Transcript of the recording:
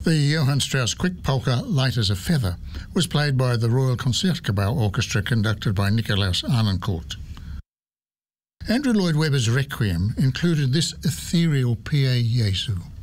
The Johann Strauss Quick Polka Light as a Feather was played by the Royal Concertgebouw Orchestra conducted by Nicolaus Arnoncourt. Andrew Lloyd Webber's Requiem included this ethereal Pie Jesu.